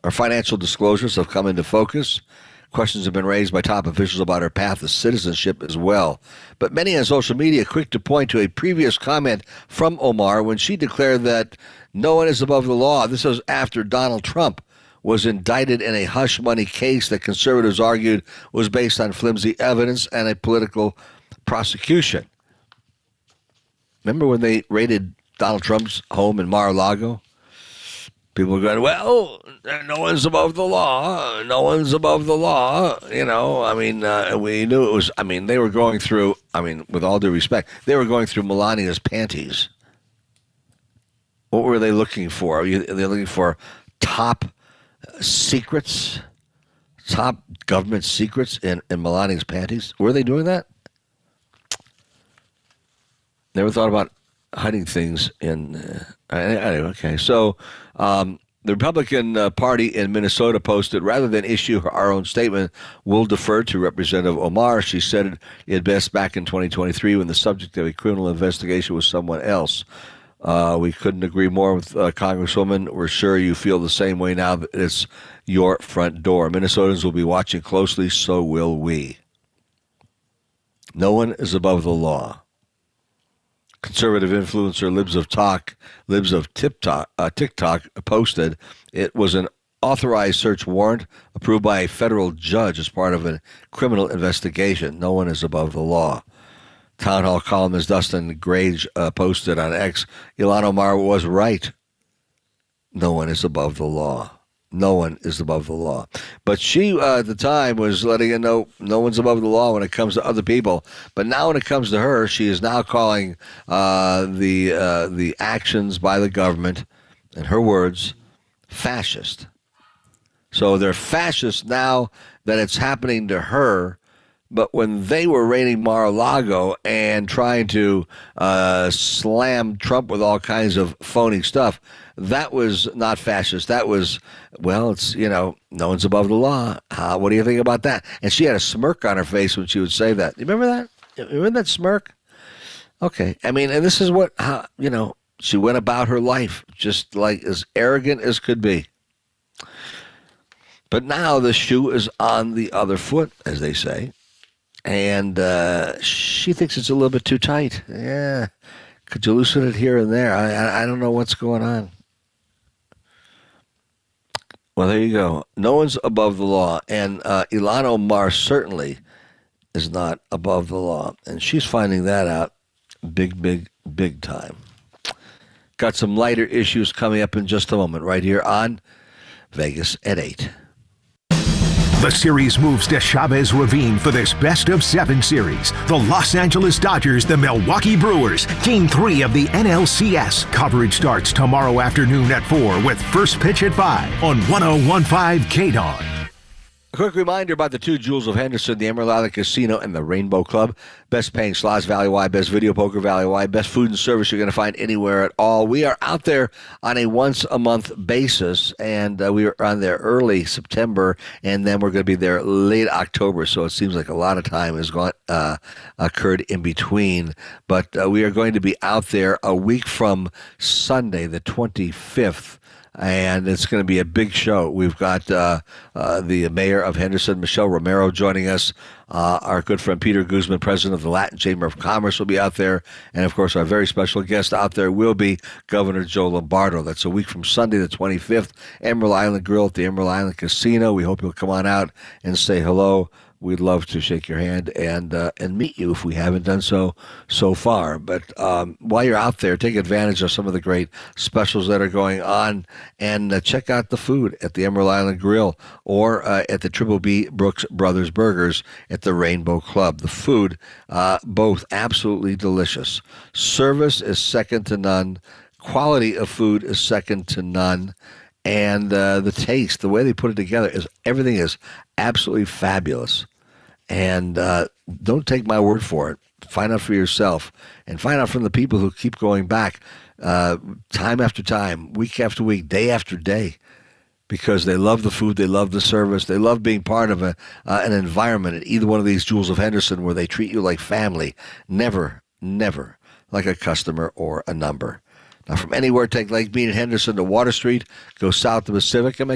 Her financial disclosures have come into focus. Questions have been raised by top officials about her path to citizenship as well. But many on social media are quick to point to a previous comment from Omar when she declared that no one is above the law. This was after Donald Trump was indicted in a hush money case that conservatives argued was based on flimsy evidence and a political prosecution. Remember when they raided Donald Trump's home in Mar-a-Lago? People were going, well, no one's above the law. No one's above the law. You know, I mean, we knew it was, I mean, they were going through, I mean, with all due respect, they were going through Melania's panties. What were they looking for? Are they looking for top secrets, top government secrets in Melania's panties? Were they doing that? Never thought about hiding things in. Anyway, okay. So the Republican Party in Minnesota posted, rather than issue our own statement, we'll defer to Representative Omar. She said it best back in 2023 when the subject of a criminal investigation was someone else. We couldn't agree more with Congresswoman. We're sure you feel the same way now that it's your front door. Minnesotans will be watching closely, so will we. No one is above the law. Conservative influencer Libs of TikTok posted it was an authorized search warrant approved by a federal judge as part of a criminal investigation. No one is above the law. Town Hall columnist Dustin Grage posted on X, Ilhan Omar was right. No one is above the law. No one is above the law. But she, at the time, was letting you know no one's above the law when it comes to other people. But now when it comes to her, she is now calling the actions by the government, in her words, fascist. So they're fascist now that it's happening to her. But when they were raiding Mar-a-Lago and trying to slam Trump with all kinds of phony stuff, that was not fascist. That was, well, it's, you know, no one's above the law. What do you think about that? And she had a smirk on her face when she would say that. You remember that? Remember that smirk? Okay. I mean, and this is what, you know, she went about her life just like as arrogant as could be. But now the shoe is on the other foot, as they say. And she thinks it's a little bit too tight. Yeah. Could you loosen it here and there? I don't know what's going on. Well, there you go. No one's above the law. And Ilhan Omar certainly is not above the law. And she's finding that out big time. Got some lighter issues coming up in just a moment right here on Vegas at 8. The series moves to Chavez Ravine for this best-of-7 series. The Los Angeles Dodgers, the Milwaukee Brewers, Game 3 of the NLCS. Coverage starts tomorrow afternoon at 4 with first pitch at 5 on 101.5 KDAWN. A quick reminder about the two Jewels of Henderson, the Emerald Island Casino and the Rainbow Club. Best paying slots valley-wide, best video poker valley-wide, best food and service you're going to find anywhere at all. We are out there on a once-a-month basis, and we were on there early September, and then we're going to be there late October, so it seems like a lot of time has occurred in between. But we are going to be out there a week from Sunday, the 25th. And it's going to be a big show. We've got the mayor of Henderson, Michelle Romero, joining us. Our good friend Peter Guzman, president of the Latin Chamber of Commerce, will be out there. And, of course, our very special guest out there will be Governor Joe Lombardo. That's a week from Sunday, the 25th, Emerald Island Grill at the Emerald Island Casino. We hope you'll come on out and say hello. We'd love to shake your hand and meet you if we haven't done so far. But while you're out there, take advantage of some of the great specials that are going on, and check out the food at the Emerald Island Grill or at the Triple B Brooks Brothers Burgers at the Rainbow Club. The food, both absolutely delicious. Service is second to none. Quality of food is second to none. And the taste, the way they put it together, everything is absolutely fabulous. And don't take my word for it. Find out for yourself, and find out from the people who keep going back time after time, week after week, day after day, because they love the food, they love the service, they love being part of an environment at either one of these Jewels of Henderson where they treat you like family, never like a customer or a number. Now, from anywhere, take Lake Mead and Henderson to Water Street, go south to Pacific, and